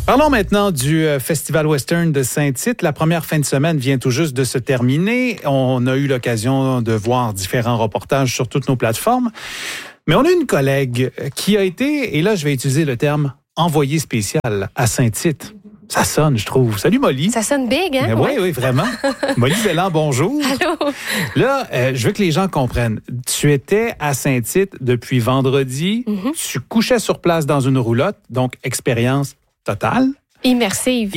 Parlons maintenant du Festival Western de Saint-Tite. La première fin de semaine vient tout juste de se terminer. On a eu l'occasion de voir différents reportages sur toutes nos plateformes. Mais on a une collègue qui a été, et là je vais utiliser le terme, envoyé spécial à Saint-Tite. Ça sonne, je trouve. Salut Molly. Ça sonne big, hein? Oui, vraiment. Molly Belland, bonjour. Allô. Là, je veux que les gens comprennent. Tu étais à Saint-Tite depuis vendredi. Tu couchais sur place dans une roulotte, donc expérience totale. Immersive.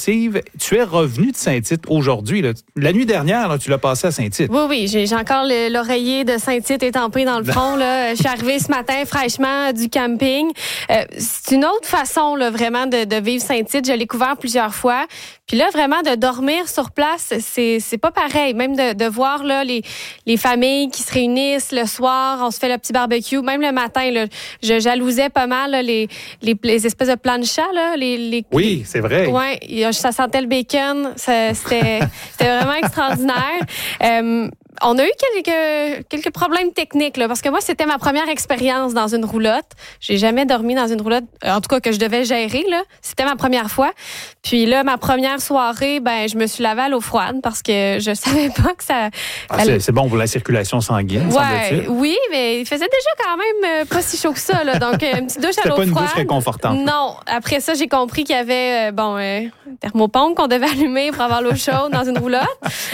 Tu es revenu de Saint-Tite aujourd'hui. Là. La nuit dernière, là, tu l'as passé à Saint-Tite. Oui, j'ai encore l'oreiller de Saint-Tite étampé dans le front. Là. Je suis arrivée ce matin fraîchement du camping. C'est une autre façon là, vraiment de vivre Saint-Tite. Je l'ai couvert plusieurs fois. Puis là, vraiment, de dormir sur place, c'est pas pareil. Même de voir là, les familles qui se réunissent le soir, on se fait le petit barbecue. Même le matin, là, je jalousais pas mal là, les espèces de planchas. Là, oui, c'est vrai. Oui, ça sentait le bacon. C'était vraiment extraordinaire. On a eu quelques problèmes techniques, là, parce que moi, c'était ma première expérience dans une roulotte. J'ai jamais dormi dans une roulotte, en tout cas que je devais gérer, là. C'était ma première fois. Puis là, ma première soirée, je me suis lavée à l'eau froide parce que je savais pas que ça... C'est bon pour la circulation sanguine, semble-t-il. Oui, mais il faisait déjà quand même pas si chaud que ça, là. Donc, une petite douche à l'eau froide. C'était pas une douche réconfortante. Non. Après ça, j'ai compris qu'il y avait, une thermopompe qu'on devait allumer pour avoir l'eau chaude dans une roulotte.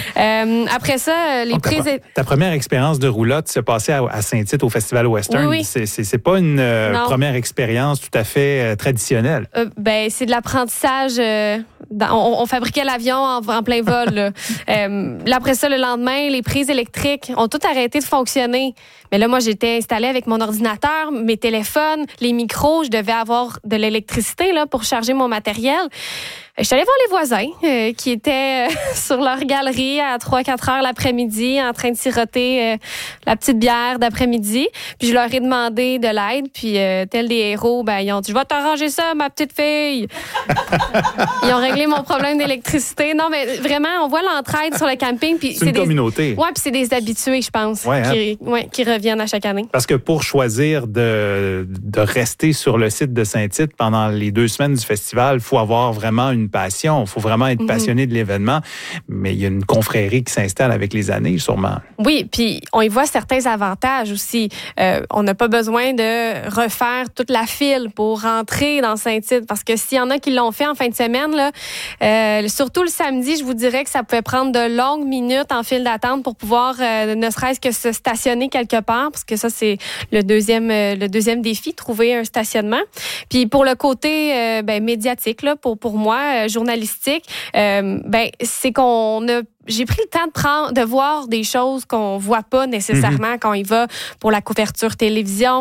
Après ça, les prises... Ta première expérience de roulotte s'est passée à Saint-Tite au Festival Western. Oui. C'est pas une première expérience tout à fait traditionnelle. C'est de l'apprentissage. On fabriquait l'avion en plein vol. Là. Après ça, le lendemain, les prises électriques ont toutes arrêté de fonctionner. Mais là, moi, j'étais installée avec mon ordinateur, mes téléphones, les micros. Je devais avoir de l'électricité là pour charger mon matériel. Je suis allée voir les voisins qui étaient sur leur galerie à 3-4 heures l'après-midi en train de siroter la petite bière d'après-midi. Puis je leur ai demandé de l'aide. Puis tels des héros, ils ont dit « Je vais t'arranger ça, ma petite fille! » Ils ont réglé mon problème d'électricité. Non, mais vraiment, on voit l'entraide sur le camping. Puis c'est une communauté. Oui, puis c'est des habitués, je pense, qui reviennent à chaque année. Parce que pour choisir de rester sur le site de Saint-Tite pendant les 2 semaines du festival, il faut avoir vraiment une passion. Il faut vraiment être passionné de l'événement. Mais il y a une confrérie qui s'installe avec les années, sûrement. Oui, puis on y voit certains avantages aussi. On n'a pas besoin de refaire toute la file pour rentrer dans Saint-Tite. Parce que s'il y en a qui l'ont fait en fin de semaine, là, surtout le samedi, je vous dirais que ça pouvait prendre de longues minutes en file d'attente pour pouvoir ne serait-ce que se stationner quelque part. Parce que ça, c'est le deuxième défi, trouver un stationnement. Puis pour le côté médiatique, là, pour moi, journalistique, c'est j'ai pris le temps de voir des choses qu'on voit pas nécessairement quand il va pour la couverture télévision,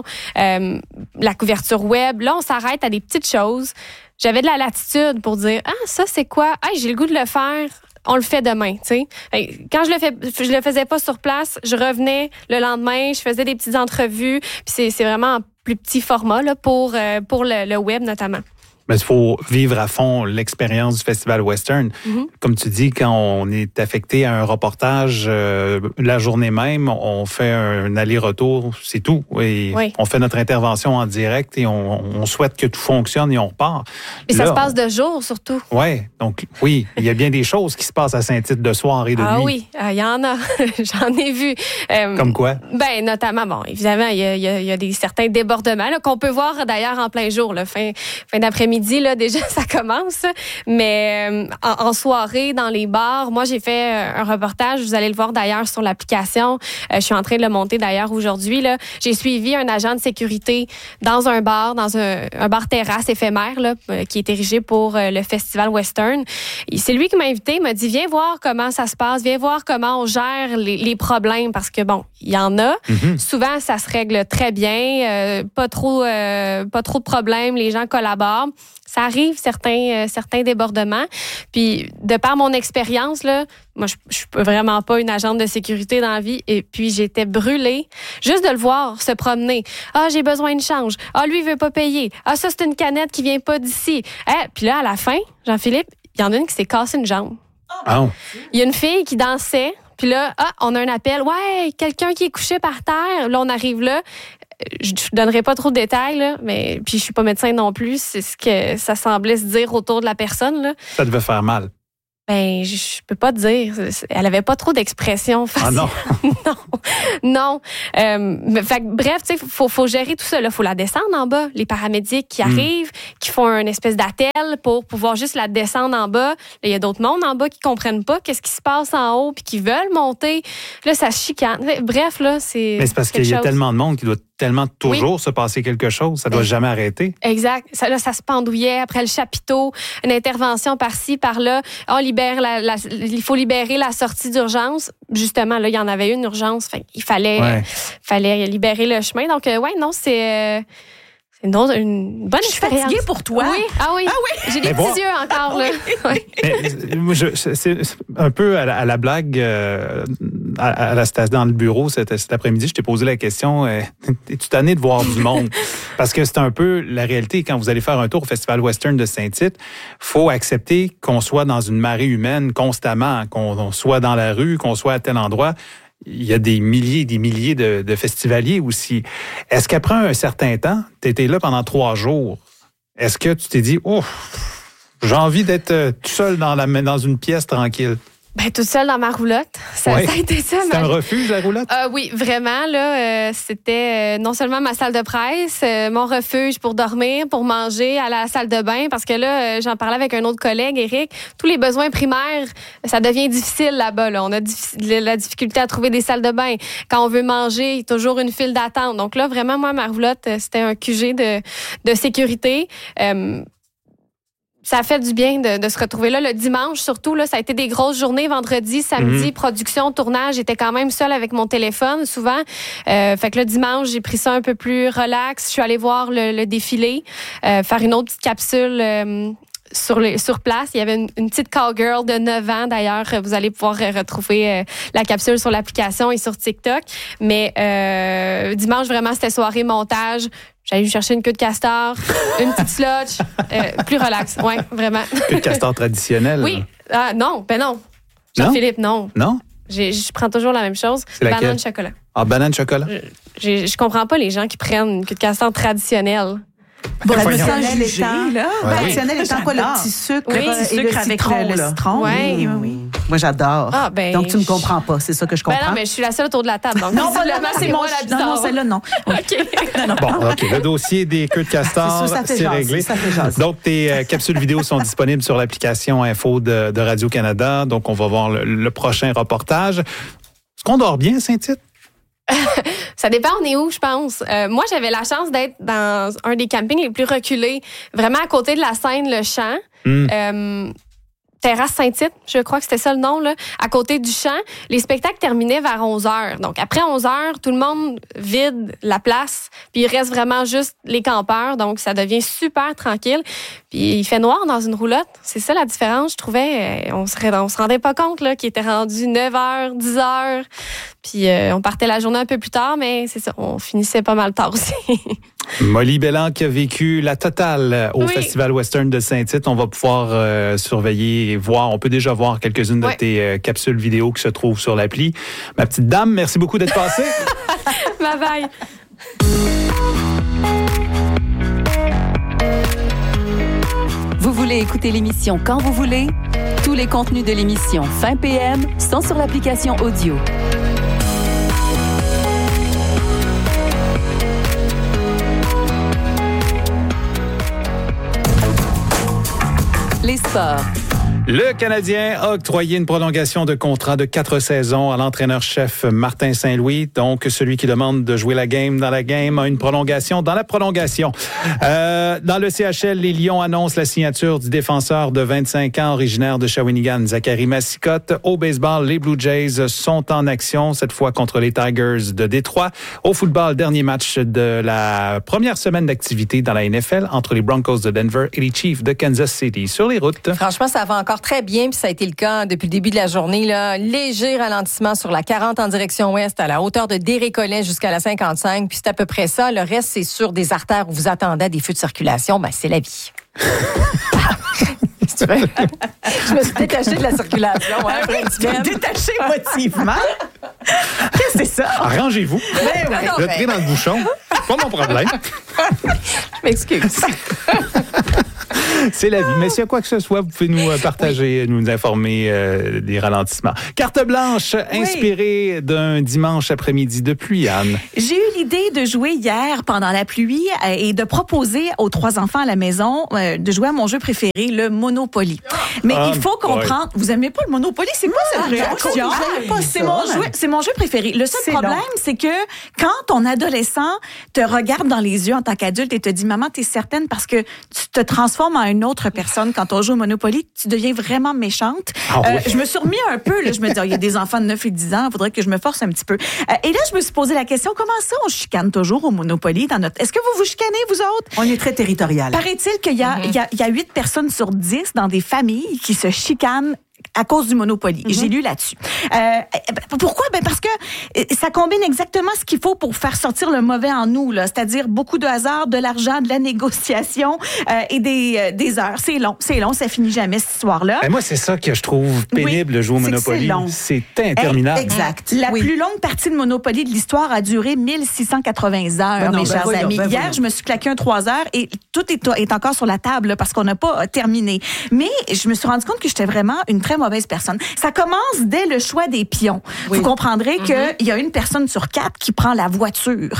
la couverture web. Là, on s'arrête à des petites choses. J'avais de la latitude pour dire ça c'est quoi? J'ai le goût de le faire. On le fait demain, tu sais. Quand je le faisais pas sur place, je revenais le lendemain, je faisais des petites entrevues, puis c'est vraiment en plus petit format là pour le web notamment. Mais il faut vivre à fond l'expérience du Festival Western. Comme tu dis, quand on est affecté à un reportage la journée même, on fait un aller-retour, c'est tout. Et on fait notre intervention en direct et on souhaite que tout fonctionne et on repart. Et ça se passe de jour, surtout. Oui, donc oui, il y a bien des choses qui se passent à Saint-Tite de soir et de nuit. Ah oui, il y en a. J'en ai vu. Comme quoi? Notamment, évidemment, il y a certains débordements là, qu'on peut voir d'ailleurs en plein jour, là, fin d'après-midi. Là, déjà, ça commence. Mais en soirée, dans les bars, moi, j'ai fait un reportage. Vous allez le voir d'ailleurs sur l'application. Je suis en train de le monter d'ailleurs aujourd'hui. Là. J'ai suivi un agent de sécurité dans un bar, dans un bar terrasse éphémère là, qui est érigé pour le Festival Western. Et c'est lui qui m'a invité. Il m'a dit, viens voir comment ça se passe. Viens voir comment on gère les problèmes. Parce que, il y en a. Souvent, ça se règle très bien. Pas trop de problèmes. Les gens collaborent. Ça arrive, certains débordements. Puis, de par mon expérience, là, moi, je suis vraiment pas une agente de sécurité dans la vie. Et puis, j'étais brûlée juste de le voir se promener. J'ai besoin de change. Lui, il veut pas payer. Ça, c'est une canette qui vient pas d'ici. Puis là, à la fin, Jean-Philippe, il y en a une qui s'est cassé une jambe. Il y a une fille qui dansait. Puis là, on a un appel. Ouais, quelqu'un qui est couché par terre. Là, on arrive là. Je donnerai pas trop de détails, là, mais puis je suis pas médecin non plus. C'est ce que ça semblait se dire autour de la personne. Là. Ça devait faire mal. Ben, je peux pas te dire. Elle avait pas trop d'expression facile. Ah non? non. Fait que, bref, tu sais, faut gérer tout ça. Il faut la descendre en bas. Les paramédics qui arrivent, qui font une espèce d'attelle pour pouvoir juste la descendre en bas. Il y a d'autres mondes en bas qui comprennent pas qu'est-ce qui se passe en haut puis qui veulent monter. Là, ça chicane. Bref, là, c'est. Mais c'est parce qu'il y a tellement de monde qui doit tellement toujours se passer quelque chose. Ça doit jamais arrêter. Exact. Ça se pendouillait après le chapiteau, une intervention par-ci, par-là. Il faut libérer la sortie d'urgence. Justement, là, il y en avait une urgence. Il fallait libérer le chemin. Donc, c'est une bonne expérience. Je suis fatiguée pour toi. Oui. Ah oui. J'ai des petits yeux encore. Là. Mais, c'est un peu à la blague à la station dans le bureau cet après-midi. Je t'ai posé la question, es-tu tanné de voir du monde? Parce que c'est un peu la réalité. Quand vous allez faire un tour au Festival Western de Saint-Tite, faut accepter qu'on soit dans une marée humaine constamment, qu'on soit dans la rue, qu'on soit à tel endroit. Il y a des milliers et des milliers de festivaliers aussi. Est-ce qu'après un certain temps, tu étais là pendant 3 jours, est-ce que tu t'es dit, j'ai envie d'être tout seul dans une pièce tranquille? Ben, toute seule dans ma roulotte. Ça a été ça. C'était un refuge, la roulotte? Oui, vraiment. Là, c'était non seulement ma salle de presse, mon refuge pour dormir, pour manger, à la salle de bain. Parce que là, j'en parlais avec un autre collègue, Éric. Tous les besoins primaires, ça devient difficile là-bas. Là. On a la difficulté à trouver des salles de bain. Quand on veut manger, il y a toujours une file d'attente. Donc là, vraiment, moi, ma roulotte, c'était un QG de sécurité. Ça a fait du bien de se retrouver là. Le dimanche, surtout, là, ça a été des grosses journées. Vendredi, samedi, production, tournage. J'étais quand même seule avec mon téléphone, souvent. Fait que le dimanche, j'ai pris ça un peu plus relax. Je suis allée voir le défilé, faire une autre petite capsule sur place. Il y avait une petite cowgirl de 9 ans. D'ailleurs, vous allez pouvoir retrouver la capsule sur l'application et sur TikTok. Mais dimanche, vraiment, c'était soirée montage. J'allais lui chercher une queue de castor, une petite slotch, plus relax. Oui, vraiment. Queue de castor traditionnelle? Oui. Non. Jean-Philippe, non. Non? Je prends toujours la même chose. Banane chocolat. Ah, banane chocolat? Je comprends pas les gens qui prennent une queue de castor traditionnelle. Traditionnel étant, là. Traditionnel étant quoi, le petit sucre et le citron, le citron. Oui. Moi, j'adore. Donc, tu me comprends pas, c'est ça que je comprends. Non, mais je suis la seule autour de la table. Donc non, c'est moi la bizarre. Non, celle-là, non. OK. Bon, OK. Le dossier des queues de castor, c'est réglé. Ça fait jaser. Donc, tes capsules vidéo sont disponibles sur l'application Info de Radio-Canada. Donc, on va voir le prochain reportage. Est-ce qu'on dort bien à Saint-Tite? Ça dépend, on est où, je pense. Moi, j'avais la chance d'être dans un des campings les plus reculés, vraiment à côté de la Seine, le champ. Terrasse Saint-Tite, je crois que c'était ça le nom, là, à côté du champ. Les spectacles terminaient vers 11h. Donc, après 11h, tout le monde vide la place, puis il reste vraiment juste les campeurs. Donc, ça devient super tranquille. Puis, il fait noir dans une roulotte. C'est ça la différence, je trouvais. On se rendait pas compte là qu'il était rendu 9h, 10h. Puis, on partait la journée un peu plus tard, mais c'est ça, on finissait pas mal tard aussi. Molly Bellan qui a vécu la totale au Festival Western de Saint-Tite. On va pouvoir surveiller et voir. On peut déjà voir quelques-unes de tes capsules vidéo qui se trouvent sur l'appli. Ma petite dame, merci beaucoup d'être passée. Bye bye. Vous voulez écouter l'émission quand vous voulez? Tous les contenus de l'émission Fin PM sont sur l'application audio. Les sports. Le Canadien a octroyé une prolongation de contrat de 4 saisons à l'entraîneur-chef Martin Saint-Louis. Donc, celui qui demande de jouer la game dans la game a une prolongation dans la prolongation. Dans le CHL, les Lions annoncent la signature du défenseur de 25 ans originaire de Shawinigan, Zachary Massicotte. Au baseball, les Blue Jays sont en action, cette fois contre les Tigers de Détroit. Au football, dernier match de la première semaine d'activité dans la NFL entre les Broncos de Denver et les Chiefs de Kansas City. Sur les routes. Franchement, ça va encore très bien, puis ça a été le cas depuis le début de la journée. Là. Léger ralentissement sur la 40 en direction ouest, à la hauteur de Desrécollets jusqu'à la 55, puis c'est à peu près ça. Le reste, c'est sur des artères où vous attendez des feux de circulation. Ben, c'est la vie. Je me suis détachée de la circulation. Tu t'es détachée émotivement? Qu'est-ce que c'est ça? Arrangez-vous. Je vais dans le bouchon. Pas mon problème. Je m'excuse. C'est la vie. Mais s'il y a quoi que ce soit, vous pouvez nous partager, nous informer des ralentissements. Carte blanche inspirée d'un dimanche après-midi de pluie, Anne. J'ai eu l'idée de jouer hier pendant la pluie et de proposer aux 3 enfants à la maison de jouer à mon jeu préféré, le Monopoly. Mais il faut comprendre, vous aimez pas le Monopoly? C'est quoi cette réaction? C'est mon jeu préféré. Le seul problème, c'est que quand ton adolescent te regarde dans les yeux en tant qu'adulte et te dit « Maman, t'es certaine parce que tu te transformes en une autre personne quand on joue au Monopoly, tu deviens vraiment méchante. » Je me suis remis un peu, là, je me dis, il y a des enfants de 9 et 10 ans, il faudrait que je me force un petit peu. Et là, je me suis posé la question, comment ça on chicane toujours au Monopoly dans notre... Est-ce que vous vous chicanez, vous autres? On est très territorial. Paraît-il qu'il y a 8 personnes sur 10 dans des familles qui se chicanent à cause du Monopoly. J'ai lu là-dessus. Pourquoi? Parce que ça combine exactement ce qu'il faut pour faire sortir le mauvais en nous, là. C'est-à-dire beaucoup de hasard, de l'argent, de la négociation et des heures. C'est long, ça finit jamais cette histoire-là. Moi, c'est ça que je trouve pénible de jouer au Monopoly. C'est interminable. Exact. La plus longue partie de Monopoly de l'histoire a duré 1680 heures, mes chers amis. Hier, je me suis claqué 3 heures et tout est encore sur la table là, parce qu'on n'a pas terminé. Mais je me suis rendu compte que j'étais vraiment une très mauvaise personne. Ça commence dès le choix des pions. Vous comprendrez qu'il y a une personne sur 4 qui prend la voiture.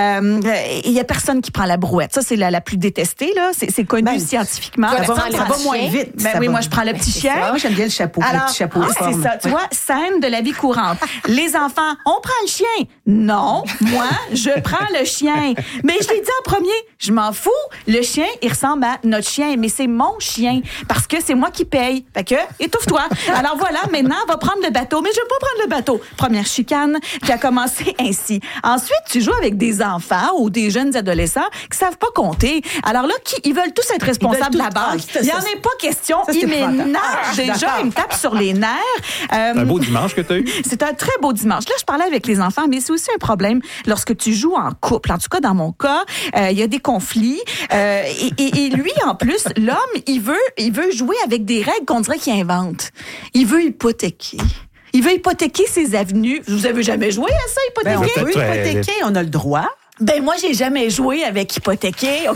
Il y a personne qui prend la brouette. Ça, c'est la plus détestée, là. C'est connu scientifiquement. Ça va moins vite. Moi, je prends le petit chien. Moi, j'aime bien le chapeau. Alors, le petit chapeau. c'est ça. Tu vois, scène de la vie courante. Les enfants, on prend le chien. Non, moi, je prends le chien. Mais je l'ai dit en premier, je m'en fous. Le chien, il ressemble à notre chien, mais c'est mon chien parce que c'est moi qui paye. Fait que, étouffe-toi. Alors voilà, maintenant, on va prendre le bateau. Mais je veux pas prendre le bateau. Première chicane qui a commencé ainsi. Ensuite, tu joues avec des enfants ou des jeunes adolescents qui savent pas compter. Alors là, ils veulent tous être responsables de la banque. Il y en a pas question. Ils m'énervent déjà. Ils me tapent sur les nerfs. C'est un beau dimanche que tu as eu. C'est un très beau dimanche. Là, je parlais avec les enfants, mais c'est aussi un problème lorsque tu joues en couple. En tout cas, dans mon cas, il y a des conflits. Et lui, en plus, l'homme, il veut jouer avec des règles qu'on dirait qu'il invente. Il veut hypothéquer. Il veut hypothéquer ses avenues. Vous avez jamais joué à ça, hypothéquer? On peut hypothéquer, on a le droit. Moi, j'ai jamais joué avec hypothéquer, OK?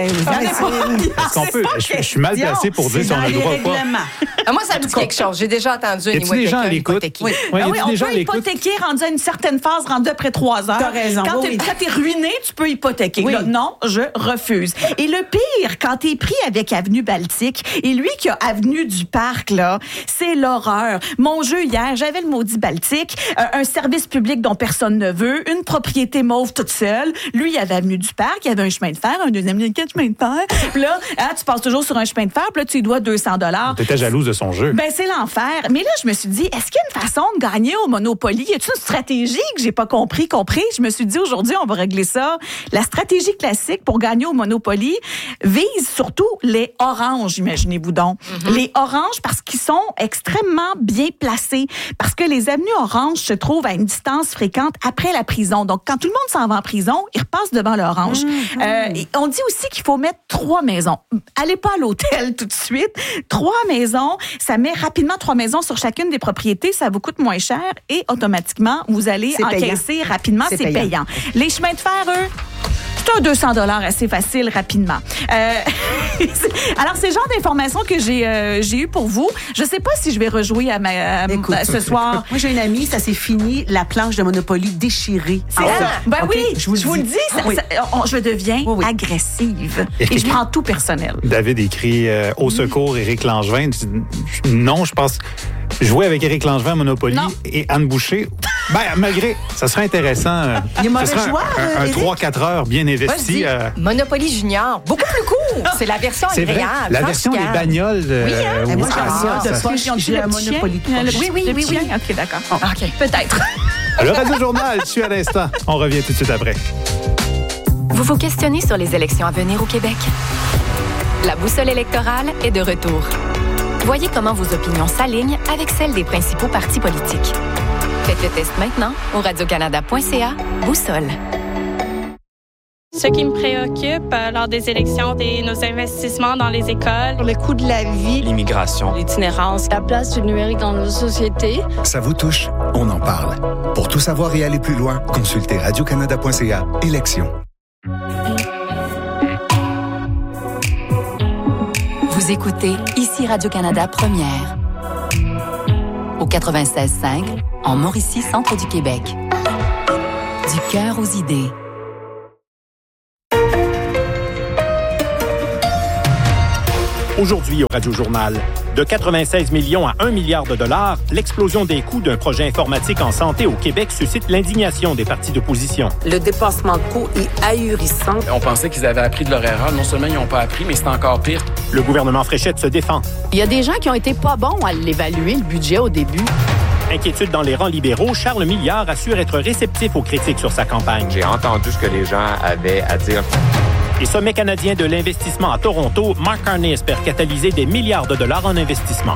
Est-ce qu'on peut? Je suis mal placé pour dire si on a le droit ou pas. Moi, ça me dit quelque chose. J'ai déjà entendu une quelqu'un à hypothéquer. On peut hypothéquer rendu à une certaine phase, rendu après 3 heures. T'as raison. Quand t'es ruiné, tu peux hypothéquer. Là, non, je refuse. Et le pire, quand t'es pris avec Avenue Baltique, et lui qui a Avenue du Parc, là, c'est l'horreur. Mon jeu hier, j'avais le maudit Baltique, un service public dont personne ne veut, une propriété mauve toute seule. Lui, il y avait Avenue du Parc, il y avait un chemin de fer, un deuxième, il y a 4 chemins de fer. Puis là, tu passes toujours sur un chemin de fer, puis là, tu lui dois 200 $. T'étais jalouse de son jeu. C'est l'enfer. Mais là, je me suis dit, est-ce qu'il y a une façon de gagner au Monopoly? Y a-t-il une stratégie que j'ai pas compris? Je me suis dit, aujourd'hui, on va régler ça. La stratégie classique pour gagner au Monopoly vise surtout les oranges, imaginez-vous donc. Les oranges, parce qu'ils sont extrêmement bien placés. Parce que les avenues oranges se trouvent à une distance fréquente après la prison. Donc, quand tout le monde s'en va en prison, ils repassent devant l'orange. On dit aussi qu'il faut mettre 3 maisons. Allez pas à l'hôtel tout de suite. 3 maisons, ça met rapidement 3 maisons sur chacune des propriétés, ça vous coûte moins cher et automatiquement, vous allez encaisser rapidement, c'est payant. Les chemins de fer, eux, c'est un 200 $ assez facile, rapidement. Alors, c'est le genre d'informations que j'ai eu pour vous. Je sais pas si je vais rejouer ce soir. Moi, j'ai une amie, ça s'est fini, la planche de Monopoly déchirée. Oui, je vous le dis, je deviens agressive. Et je prends tout personnel. David écrit au secours Éric Langevin. Non, je pense jouer avec Éric Langevin à Monopoly et Anne Boucher. Malgré, ça serait intéressant. Il est mauvais joueur, un 3-4 heures bien investi. Monopoly Junior, beaucoup plus court. C'est la version agréable. Vrai, la version des bagnoles. Moi, j'ai un Monopoly. Oui. OK, d'accord. OK, peut-être. Le Radio Journal, je suis à l'instant. On revient tout de suite après. Vous vous questionnez sur les élections à venir au Québec? La boussole électorale est de retour. Voyez comment vos opinions s'alignent avec celles des principaux partis politiques. Faites le test maintenant au radiocanada.ca Boussole. Ce qui me préoccupe lors des élections, c'est nos investissements dans les écoles, le coût de la vie, l'immigration, l'itinérance, la place du numérique dans nos sociétés. Ça vous touche? On en parle. Pour tout savoir et aller plus loin, consultez radiocanada.ca. Élections. Vous écoutez ici Radio-Canada Première. Au 96.5, en Mauricie, centre du Québec. Du cœur aux idées. Aujourd'hui au Radio-Journal, de 96 millions à 1 milliard de dollars, l'explosion des coûts d'un projet informatique en santé au Québec suscite l'indignation des partis d'opposition. Le dépassement de coûts est ahurissant. On pensait qu'ils avaient appris de leur erreur. Non seulement ils n'ont pas appris, mais c'est encore pire. Le gouvernement Fréchette se défend. Il y a des gens qui ont été pas bons à l'évaluer, le budget au début. Inquiétude dans les rangs libéraux, Charles Milliard assure être réceptif aux critiques sur sa campagne. J'ai entendu ce que les gens avaient à dire. Et sommet canadien de l'investissement à Toronto, Mark Carney espère catalyser des milliards de dollars en investissement.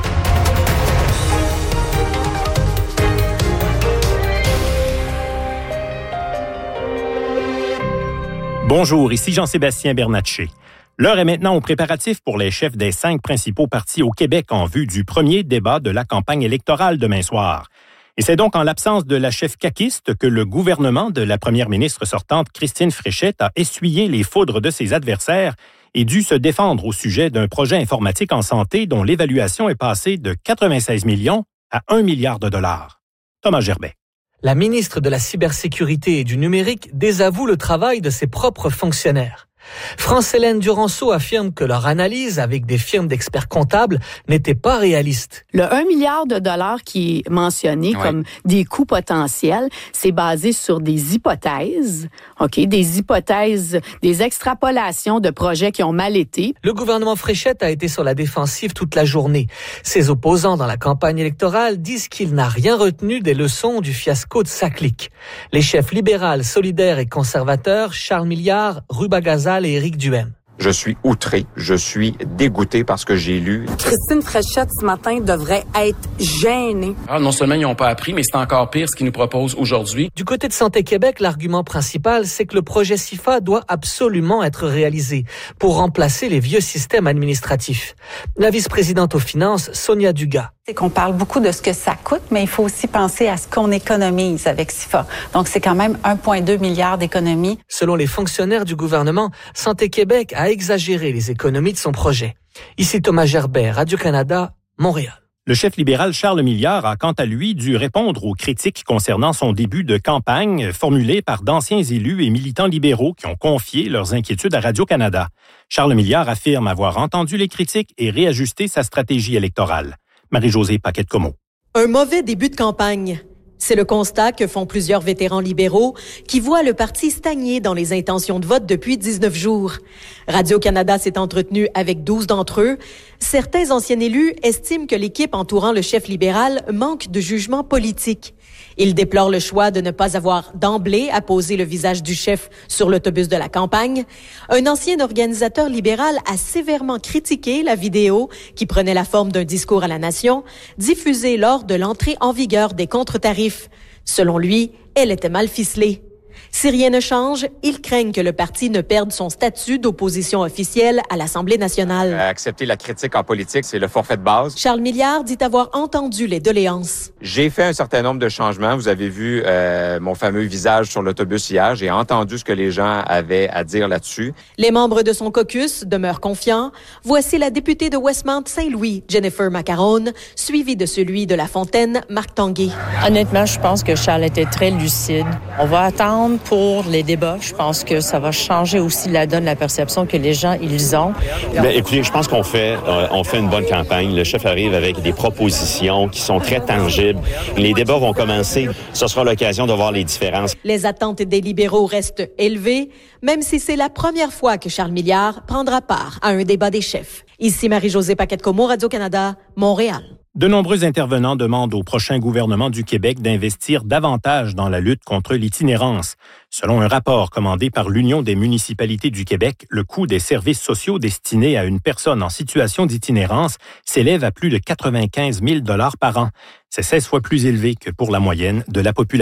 Bonjour, ici Jean-Sébastien Bernatchez. L'heure est maintenant aux préparatifs pour les chefs des 5 principaux partis au Québec en vue du premier débat de la campagne électorale demain soir. Et c'est donc en l'absence de la chef caquiste que le gouvernement de la première ministre sortante, Christine Fréchette, a essuyé les foudres de ses adversaires et dû se défendre au sujet d'un projet informatique en santé dont l'évaluation est passée de 96 millions à 1 milliard de dollars. Thomas Gerbet. La ministre de la Cybersécurité et du Numérique désavoue le travail de ses propres fonctionnaires. France-Hélène Duranceau affirme que leur analyse avec des firmes d'experts comptables n'était pas réaliste. Le 1 milliard de dollars qui est mentionné comme des coûts potentiels, c'est basé sur des hypothèses, des hypothèses, des extrapolations de projets qui ont mal été. Le gouvernement Fréchette a été sur la défensive toute la journée. Ses opposants dans la campagne électorale disent qu'il n'a rien retenu des leçons du fiasco de Saclic. Les chefs libéral, solidaires et conservateurs, Charles Milliard, Ruba Gazal et Éric Duhaime. Je suis outré, je suis dégoûté par ce que j'ai lu. Christine Fréchette, ce matin, devrait être gênée. Non seulement ils n'ont pas appris, mais c'est encore pire ce qu'ils nous proposent aujourd'hui. Du côté de Santé Québec, l'argument principal, c'est que le projet CIFA doit absolument être réalisé pour remplacer les vieux systèmes administratifs. La vice-présidente aux finances, Sonia Dugas. C'est qu'on parle beaucoup de ce que ça coûte, mais il faut aussi penser à ce qu'on économise avec CIFA. Donc, c'est quand même 1,2 milliard d'économies. Selon les fonctionnaires du gouvernement, Santé Québec a exagéré les économies de son projet. Ici Thomas Gerbet, Radio-Canada, Montréal. Le chef libéral Charles Milliard a quant à lui dû répondre aux critiques concernant son début de campagne formulées par d'anciens élus et militants libéraux qui ont confié leurs inquiétudes à Radio-Canada. Charles Milliard affirme avoir entendu les critiques et réajusté sa stratégie électorale. Marie-Josée Paquette-Comeau. Un mauvais début de campagne. C'est le constat que font plusieurs vétérans libéraux qui voient le parti stagner dans les intentions de vote depuis 19 jours. Radio-Canada s'est entretenu avec 12 d'entre eux. Certains anciens élus estiment que l'équipe entourant le chef libéral manque de jugement politique. Ils déplorent le choix de ne pas avoir d'emblée apposé le visage du chef sur l'autobus de la campagne. Un ancien organisateur libéral a sévèrement critiqué la vidéo qui prenait la forme d'un discours à la nation, diffusée lors de l'entrée en vigueur des contre-tarifs. Selon lui, elle était mal ficelée. Si rien ne change, ils craignent que le parti ne perde son statut d'opposition officielle à l'Assemblée nationale. Accepter la critique en politique, c'est le forfait de base. Charles Milliard dit avoir entendu les doléances. J'ai fait un certain nombre de changements. Vous avez vu mon fameux visage sur l'autobus hier. J'ai entendu ce que les gens avaient à dire là-dessus. Les membres de son caucus demeurent confiants. Voici la députée de Westmount-Saint-Louis, Jennifer Macarone, suivie de celui de La Fontaine, Marc Tanguay. Honnêtement, je pense que Charles était très lucide. On va attendre pour les débats. Je pense que ça va changer aussi la donne, la perception que les gens, ils ont. Bien, écoutez, je pense qu'on fait une bonne campagne. Le chef arrive avec des propositions qui sont très tangibles. Les débats vont commencer. Ce sera l'occasion de voir les différences. Les attentes des libéraux restent élevées, même si c'est la première fois que Charles Milliard prendra part à un débat des chefs. Ici Marie-Josée Paquette-Comeau, Radio-Canada, Montréal. De nombreux intervenants demandent au prochain gouvernement du Québec d'investir davantage dans la lutte contre l'itinérance. Selon un rapport commandé par l'Union des municipalités du Québec, le coût des services sociaux destinés à une personne en situation d'itinérance s'élève à plus de 95 000 $ par an. C'est 16 fois plus élevé que pour la moyenne de la population.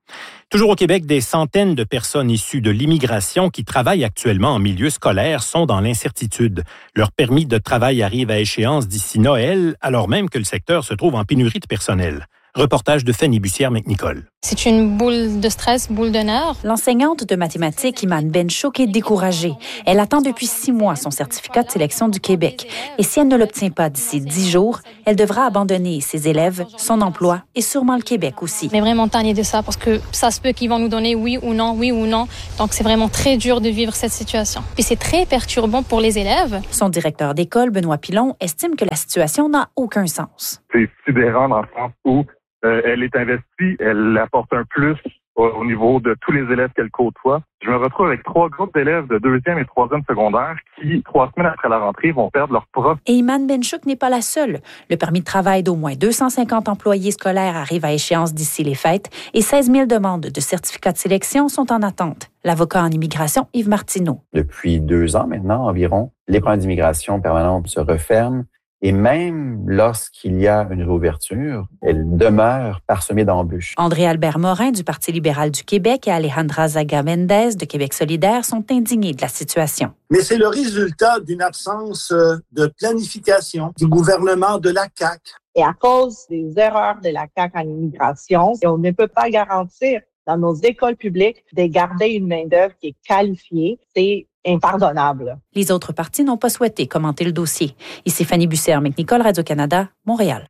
Toujours au Québec, des centaines de personnes issues de l'immigration qui travaillent actuellement en milieu scolaire sont dans l'incertitude. Leur permis de travail arrive à échéance d'ici Noël, alors même que le secteur se trouve en pénurie de personnel. Reportage de Fanny Bussière-McNicol. C'est une boule de stress, boule de nerfs. L'enseignante de mathématiques, Iman Benchouk, est découragée. Elle attend depuis 6 mois son certificat de sélection du Québec. Et si elle ne l'obtient pas d'ici 10 jours, elle devra abandonner ses élèves, son emploi et sûrement le Québec aussi. Mais vraiment tanné de ça parce que ça se peut qu'ils vont nous donner oui ou non. Donc c'est vraiment très dur de vivre cette situation. Puis c'est très perturbant pour les élèves. Son directeur d'école, Benoît Pilon, estime que la situation n'a aucun sens. C'est sidérant dans le sens où elle est investie, elle apporte un plus au niveau de tous les élèves qu'elle côtoie. Je me retrouve avec 3 groupes d'élèves de 2e et 3e secondaire qui, 3 semaines après la rentrée, vont perdre leur prof. Et Iman Benchouk n'est pas la seule. Le permis de travail d'au moins 250 employés scolaires arrive à échéance d'ici les fêtes et 16 000 demandes de certificats de sélection sont en attente. L'avocat en immigration, Yves Martineau. Depuis 2 ans maintenant environ, les programmes d'immigration permanente se referment. Et même lorsqu'il y a une réouverture, elle demeure parsemée d'embûches. André-Albert Morin du Parti libéral du Québec et Alejandra Zaga-Mendez de Québec solidaire sont indignés de la situation. Mais c'est le résultat d'une absence de planification du gouvernement de la CAQ. Et à cause des erreurs de la CAQ en immigration, on ne peut pas garantir dans nos écoles publiques de garder une main-d'œuvre qui est qualifiée. C'est impardonnable. Les autres partis n'ont pas souhaité commenter le dossier. Ici Fanny Bussière-McNicol, Radio-Canada, Montréal.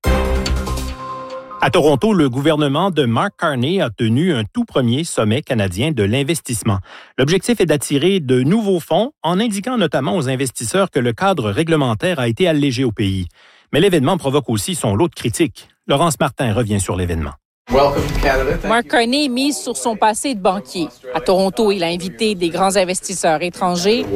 À Toronto, le gouvernement de Mark Carney a tenu un tout premier sommet canadien de l'investissement. L'objectif est d'attirer de nouveaux fonds en indiquant notamment aux investisseurs que le cadre réglementaire a été allégé au pays. Mais l'événement provoque aussi son lot de critiques. Laurence Martin revient sur l'événement. Mark Carney mise sur son passé de banquier. À Toronto, il a invité des grands investisseurs étrangers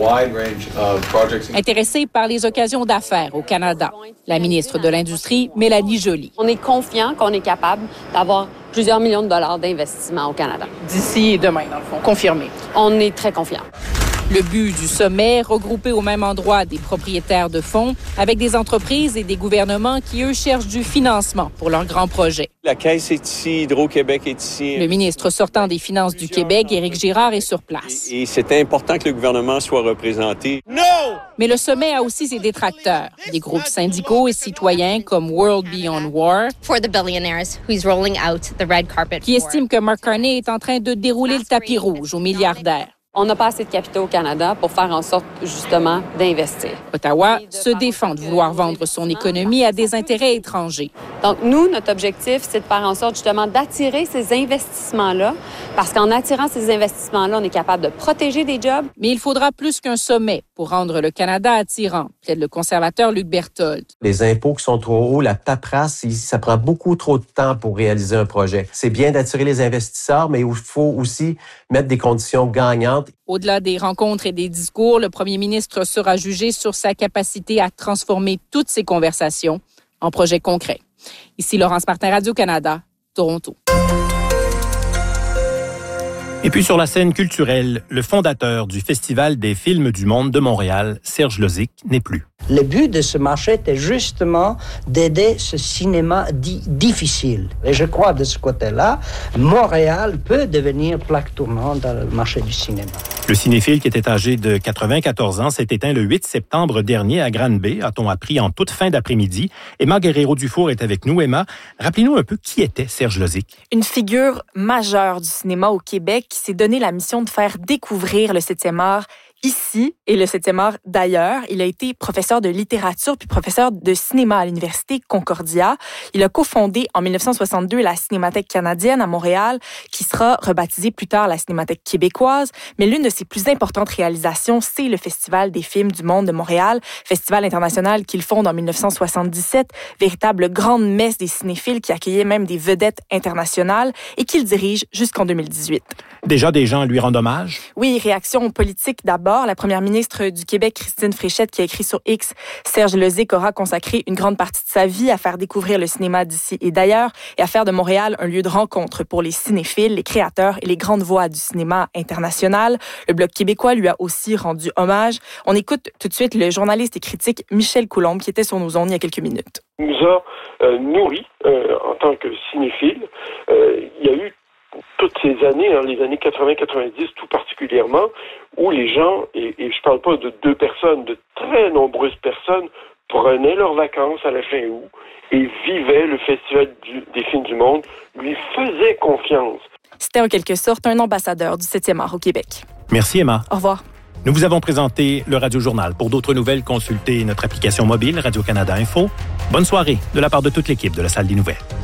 intéressés par les occasions d'affaires au Canada. La ministre de l'Industrie, Mélanie Joly. On est confiant qu'on est capable d'avoir plusieurs millions de dollars d'investissement au Canada. D'ici et demain, dans le fond, confirmé. On est très confiants. Le but du sommet, regrouper au même endroit des propriétaires de fonds avec des entreprises et des gouvernements qui, eux, cherchent du financement pour leurs grands projets. La Caisse est ici, Hydro-Québec est ici. Le ministre sortant des Finances du Québec, Éric Girard, est sur place. Et c'est important que le gouvernement soit représenté. Non! Mais le sommet a aussi ses détracteurs. Des groupes syndicaux et citoyens comme World Beyond War, For the billionaires who's rolling out the red carpet qui estiment que Mark Carney est en train de dérouler le tapis rouge aux milliardaires. On n'a pas assez de capitaux au Canada pour faire en sorte, justement, d'investir. Ottawa se défend de vouloir vendre son économie à des intérêts étrangers. Donc, nous, notre objectif, c'est de faire en sorte, justement, d'attirer ces investissements-là, parce qu'en attirant ces investissements-là, on est capable de protéger des jobs. Mais il faudra plus qu'un sommet pour rendre le Canada attirant, plaide le conservateur Luc Berthold. Les impôts qui sont trop hauts, la paperasse, ça prend beaucoup trop de temps pour réaliser un projet. C'est bien d'attirer les investisseurs, mais il faut aussi mettre des conditions gagnantes. Au-delà des rencontres et des discours, le premier ministre sera jugé sur sa capacité à transformer toutes ces conversations en projets concrets. Ici Laurence Martin, Radio-Canada, Toronto. Et puis sur la scène culturelle, le fondateur du Festival des films du monde de Montréal, Serge Lozic, n'est plus. Le but de ce marché était justement d'aider ce cinéma dit difficile. Et je crois de ce côté-là, Montréal peut devenir plaque tournante dans le marché du cinéma. Le cinéphile, qui était âgé de 94 ans, s'est éteint le 8 septembre dernier à Granby, a-t-on appris en toute fin d'après-midi. Emma Guerrero-Dufour est avec nous. Emma, rappelez-nous un peu qui était Serge Lozic. Une figure majeure du cinéma au Québec qui s'est donné la mission de faire découvrir le 7e art ici et le 7e art d'ailleurs. Il a été professeur de littérature puis professeur de cinéma à l'Université Concordia. Il a cofondé en 1962 la Cinémathèque canadienne à Montréal, qui sera rebaptisée plus tard la Cinémathèque québécoise. Mais l'une de ses plus importantes réalisations, c'est le Festival des films du monde de Montréal, festival international qu'il fonde en 1977, véritable grande messe des cinéphiles qui accueillait même des vedettes internationales et qu'il dirige jusqu'en 2018. Déjà, des gens lui rendent hommage? Oui, réaction politique d'abord. La première ministre du Québec, Christine Fréchette, qui a écrit sur X, Serge Lozic aura consacré une grande partie de sa vie à faire découvrir le cinéma d'ici et d'ailleurs et à faire de Montréal un lieu de rencontre pour les cinéphiles, les créateurs et les grandes voix du cinéma international. Le Bloc québécois lui a aussi rendu hommage. On écoute tout de suite le journaliste et critique Michel Coulombe, qui était sur nos ondes il y a quelques minutes. Il nous a nourris en tant que cinéphiles. Il y a eu toutes ces années, les années 80-90 tout particulièrement, où les gens, et je parle pas de 2 personnes, de très nombreuses personnes, prenaient leurs vacances à la fin août et vivaient le Festival des films du monde, lui faisaient confiance. C'était en quelque sorte un ambassadeur du 7e art au Québec. Merci Emma. Au revoir. Nous vous avons présenté le Radio Journal. Pour d'autres nouvelles, consultez notre application mobile Radio-Canada Info. Bonne soirée de la part de toute l'équipe de la Salle des Nouvelles.